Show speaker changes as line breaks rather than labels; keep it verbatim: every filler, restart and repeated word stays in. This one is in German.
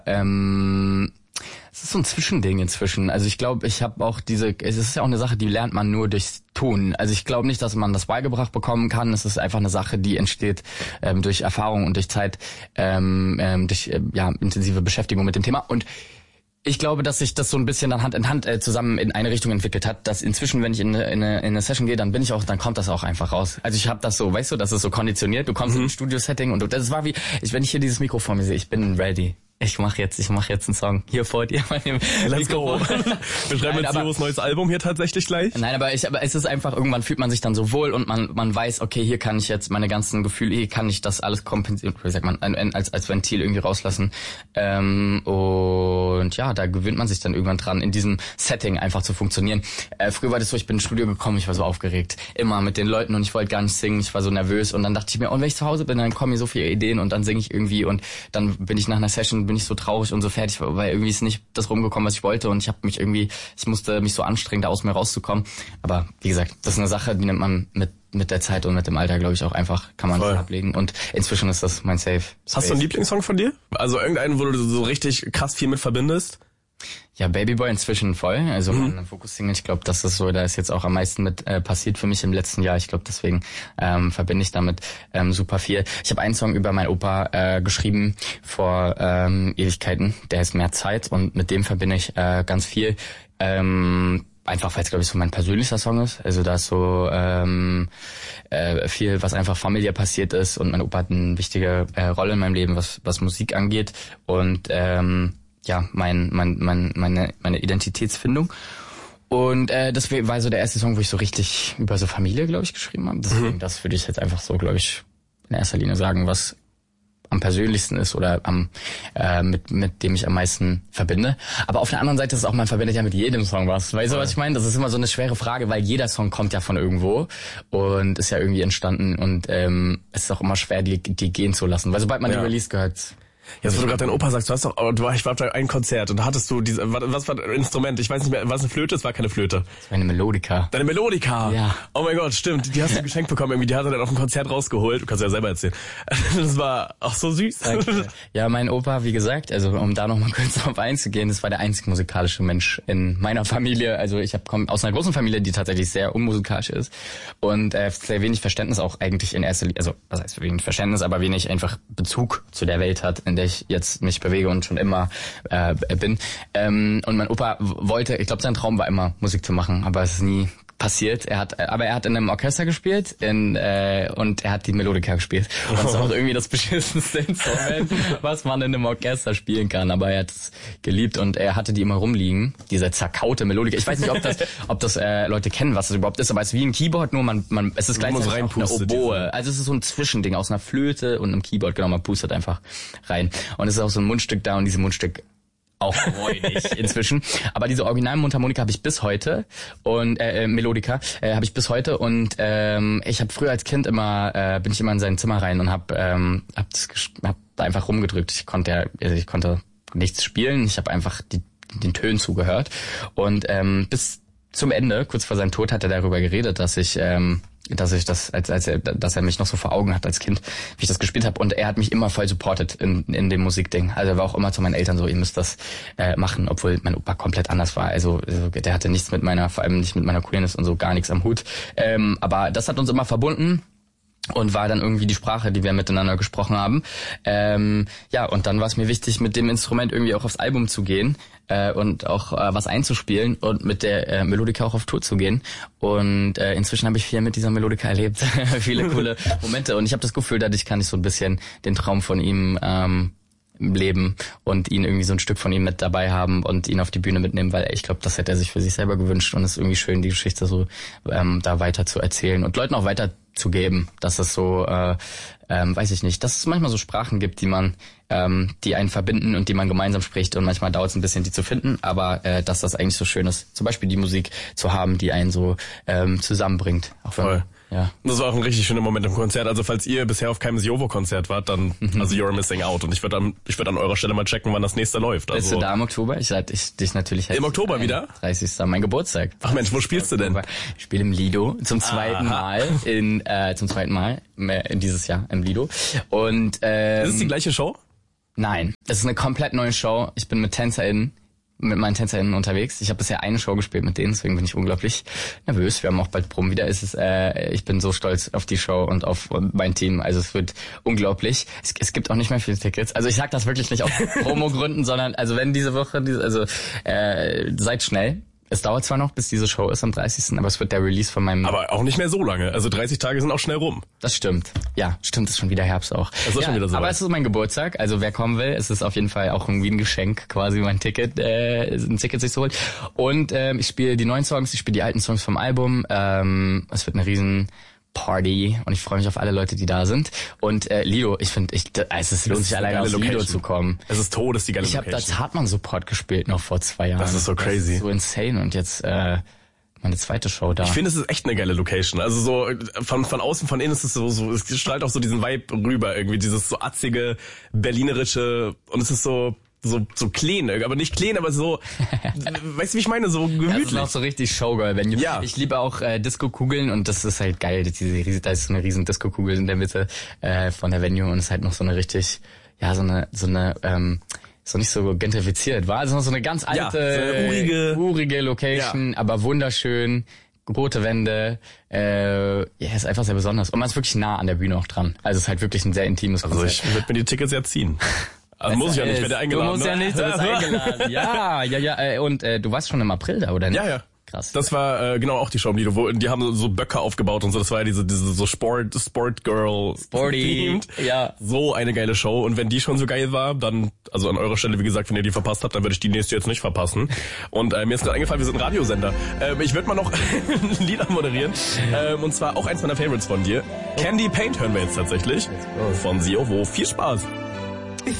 Ähm, es ist so ein Zwischending inzwischen. Also ich glaube, ich habe auch diese, es ist ja auch eine Sache, die lernt man nur durchs Tun. Also ich glaube nicht, dass man das beigebracht bekommen kann. Es ist einfach eine Sache, die entsteht ähm, durch Erfahrung und durch Zeit, ähm, ähm, durch äh, ja intensive Beschäftigung mit dem Thema. Und ich glaube, dass sich das so ein bisschen dann Hand in Hand äh, zusammen in eine Richtung entwickelt hat, dass inzwischen, wenn ich in, in, eine, in eine Session gehe, dann bin ich auch, dann kommt das auch einfach raus. Also ich habe das so, weißt du, das ist so konditioniert. Du kommst mhm. in ein Studio-Setting und du, das war wie, ich, wenn ich hier dieses Mikro vor mir sehe, ich bin ready. Ich mach jetzt, ich mach jetzt einen Song hier vor dir.
Let's go. Wir schreiben jetzt Joros neues Album hier tatsächlich gleich.
Nein, aber ich, aber es ist einfach, irgendwann fühlt man sich dann so wohl und man, man weiß, okay, hier kann ich jetzt meine ganzen Gefühle, hier kann ich das alles kompensieren, wie sagt man, als, als Ventil irgendwie rauslassen. Ähm, und ja, da gewöhnt man sich dann irgendwann dran, in diesem Setting einfach zu funktionieren. Äh, früher war das so, ich bin ins Studio gekommen, ich war so aufgeregt. Immer mit den Leuten und ich wollte gar nicht singen, ich war so nervös und dann dachte ich mir, oh, wenn ich zu Hause bin, dann kommen mir so viele Ideen und dann singe ich irgendwie und dann bin ich nach einer Session, bin ich so traurig und so fertig, weil irgendwie ist nicht das rumgekommen, was ich wollte und ich habe mich irgendwie, ich musste mich so anstrengen, da aus mir rauszukommen. Aber wie gesagt, das ist eine Sache, die nimmt man mit mit der Zeit und mit dem Alter, glaube ich, auch einfach, kann man
Voll.
ablegen und inzwischen ist das mein Safe Space.
Hast du einen Lieblingssong von dir? Also irgendeinen, wo du so richtig krass viel mit verbindest?
Ja, Babyboy inzwischen voll. Also mhm. mein Fokus-Single, ich glaube, das ist so, da ist jetzt auch am meisten mit äh, passiert für mich im letzten Jahr. Ich glaube, deswegen ähm, verbinde ich damit ähm, super viel. Ich habe einen Song über meinen Opa äh, geschrieben vor ähm, Ewigkeiten. Der ist Mehr Zeit und mit dem verbinde ich äh, ganz viel. Ähm, Einfach, weil es, glaube ich, so mein persönlicher Song ist. Also da ist so ähm, äh, viel, was einfach familiär passiert ist und mein Opa hat eine wichtige äh, Rolle in meinem Leben, was was Musik angeht und ähm, ja, mein, mein, mein, meine, meine Identitätsfindung. Und äh, das war so der erste Song, wo ich so richtig über so Familie, glaube ich, geschrieben habe. Deswegen, mhm. das würde ich jetzt einfach so, glaube ich, in erster Linie sagen, was am persönlichsten ist oder am äh, mit mit dem ich am meisten verbinde. Aber auf der anderen Seite ist es auch, man verbindet ja mit jedem Song was. Weißt du, was ich meine? Das ist immer so eine schwere Frage, weil jeder Song kommt ja von irgendwo und ist ja irgendwie entstanden und ähm, es ist auch immer schwer, die die gehen zu lassen. Weil sobald man ja. die Release gehört,
jetzt, wo du gerade deinen Opa sagst, du hast doch, du war, ich war auf ein Konzert und da hattest du diese, was war ein Instrument? Ich weiß nicht mehr, war es eine Flöte? Es war keine Flöte.
Das war eine Melodika.
Deine Melodika?
Ja.
Oh mein Gott, stimmt. Die hast du geschenkt bekommen irgendwie. Die hat er dann auf dem Konzert rausgeholt. Du kannst ja selber erzählen. Das war auch so süß.
Danke. Ja, mein Opa, wie gesagt, also um da nochmal kurz drauf einzugehen, das war der einzige musikalische Mensch in meiner Familie. Also ich hab, komme aus einer großen Familie, die tatsächlich sehr unmusikalisch ist und äh, sehr wenig Verständnis auch eigentlich in erster Linie, also was heißt wenig Verständnis, aber wenig einfach Bezug zu der Welt hat, in der ich jetzt mich bewege und schon immer äh, bin. Ähm, und mein Opa wollte, ich glaube, sein Traum war immer Musik zu machen, aber es ist nie passiert. Er hat, aber er hat in einem Orchester gespielt in, äh, und er hat die Melodika gespielt. Und das ist auch irgendwie das beschissenste Instrument, was man in einem Orchester spielen kann. Aber er hat es geliebt und er hatte die immer rumliegen, diese zerkaute Melodika. Ich weiß nicht, ob das, ob das äh, Leute kennen, was das überhaupt ist, aber es ist wie ein Keyboard, nur man, man, es ist gleichzeitig auch eine Oboe. Also es ist so ein Zwischending aus einer Flöte und einem Keyboard. Genau, man pustet einfach rein. Und es ist auch so ein Mundstück da und diese Mundstück auch räudig inzwischen. Aber diese originalen Mundharmonika habe ich bis heute und äh, Melodika äh, habe ich bis heute und ähm, ich habe früher als Kind immer äh, bin ich immer in sein Zimmer rein und habe ähm, hab, das, hab da einfach rumgedrückt. Ich konnte also ich konnte nichts spielen. Ich habe einfach die, den Tönen zugehört und ähm, bis zum Ende, kurz vor seinem Tod, hat er darüber geredet, dass ich ähm, dass ich das, als, als er, dass er mich noch so vor Augen hat als Kind, wie ich das gespielt habe. Und er hat mich immer voll supportet in, in dem Musikding. Also er war auch immer zu meinen Eltern so, ihr müsst das äh, machen, obwohl mein Opa komplett anders war. Also, also der hatte nichts mit meiner, vor allem nicht mit meiner Queerness und so, gar nichts am Hut. Ähm, aber das hat uns immer verbunden. Und war dann irgendwie die Sprache, die wir miteinander gesprochen haben. Ähm, ja, und dann war es mir wichtig, mit dem Instrument irgendwie auch aufs Album zu gehen äh, und auch äh, was einzuspielen und mit der äh, Melodika auch auf Tour zu gehen. Und äh, inzwischen habe ich viel mit dieser Melodika erlebt, viele coole Momente. Und ich habe das Gefühl, dadurch kann ich so ein bisschen den Traum von ihm ähm, leben und ihn irgendwie so ein Stück von ihm mit dabei haben und ihn auf die Bühne mitnehmen, weil ich glaube, das hätte er sich für sich selber gewünscht und es ist irgendwie schön, die Geschichte so ähm, da weiter zu erzählen und Leuten auch weiter zu geben, dass es so, äh, ähm, weiß ich nicht, dass es manchmal so Sprachen gibt, die man, ähm, die einen verbinden und die man gemeinsam spricht und manchmal dauert es ein bisschen, die zu finden, aber äh, dass das eigentlich so schön ist, zum Beispiel die Musik zu haben, die einen so ähm, zusammenbringt. Auch wenn,
voll.
Ja.
Das war auch ein richtig schöner Moment im Konzert. Also falls ihr bisher auf keinem Siovo-Konzert wart, dann, mhm. also you're missing out. Und ich würde an, ich würde an eurer Stelle mal checken, wann das nächste läuft. Also
bist du da im Oktober? Ich sag ich, dich natürlich.
Im Oktober wieder?
dreißigsten Mein Geburtstag.
Ach Mensch, wo spielst du denn?
Ich spiele im Lido zum zweiten
Aha.
Mal in, äh, zum zweiten Mal in dieses Jahr im Lido. Und, ähm,
ist es die gleiche Show?
Nein, das ist eine komplett neue Show. Ich bin mit TänzerInnen, mit meinen TänzerInnen unterwegs. Ich habe bisher eine Show gespielt mit denen, deswegen bin ich unglaublich nervös. Wir haben auch bald Proben wieder. Es ist, äh, ich bin so stolz auf die Show und auf mein Team. Also es wird unglaublich. Es, es gibt auch nicht mehr viele Tickets. Also ich sag das wirklich nicht aus Promo-Gründen, sondern also wenn diese Woche, diese, also äh, seid schnell. Es dauert zwar noch, bis diese Show ist am dreißigsten aber es wird der Release von meinem...
Aber auch nicht mehr so lange. Also dreißig Tage sind auch schnell rum.
Das stimmt. Ja, stimmt, ist schon wieder Herbst auch.
Das ist
ja,
schon wieder so.
Aber
weit.
es ist mein Geburtstag, also wer kommen will, es ist auf jeden Fall auch irgendwie ein Geschenk, quasi mein Ticket, äh, ein Ticket sich zu holen. Und ähm, ich spiele die neuen Songs, ich spiele die alten Songs vom Album. Ähm, es wird eine riesen... Party und ich freue mich auf alle Leute, die da sind. Und äh, Lido, ich finde, ich, es ist, lohnt sich alleine aus Lido zu kommen.
Es ist tot, ist die geile
ich
Location.
Ich habe da Hartmann-Support gespielt noch vor zwei Jahren.
Das ist so crazy.
Das ist so insane und jetzt äh, meine zweite Show da.
Ich finde, es ist echt eine geile Location. Also so von von außen, von innen ist es so, so es strahlt auch so diesen Vibe rüber irgendwie, dieses so atzige, berlinerische und es ist so so so clean, aber nicht clean, aber so, weißt du, wie ich meine, so gemütlich.
Das ist auch so richtig Showgirl-Venue.
Ja.
Ich liebe auch äh, Disco-Kugeln und das ist halt geil. Diese, riesen- da ist so eine riesen Disco-Kugel in der Mitte äh, von der Venue und es ist halt noch so eine richtig, ja, so eine, so eine, ähm, so nicht so gentrifiziert, war also noch so eine ganz alte,
Ja, so eine urige,
urige Location, ja. aber wunderschön. Rote Wände, äh, ja, ist einfach sehr besonders. Und man ist wirklich nah an der Bühne auch dran. Also es ist halt wirklich ein sehr intimes
Also
Konzert.
ich würde mir die Tickets ja ziehen. Also muss ich ja nicht, ich werde eingeladen.
Du musst ja nicht, du bist eingeladen. Ja, ja, ja. Äh, und äh, du warst schon im April da, oder nicht?
Ja, ja.
Krass.
Das war äh, genau auch die Show im Lido, wo die haben so Böcke aufgebaut und so. Das war ja diese diese so Sport Sport Girl
Sporty. Ja.
So eine geile Show und wenn die schon so geil war, dann also an eurer Stelle wie gesagt, wenn ihr die verpasst habt, dann würde ich die nächste jetzt nicht verpassen. Und äh, mir ist gerade eingefallen, wir sind ein Radiosender. Ähm, ich würde mal noch ein Lied moderieren ähm, und zwar auch eins meiner Favorites von dir. Candy Paint hören wir jetzt tatsächlich von Siovo. Viel Spaß.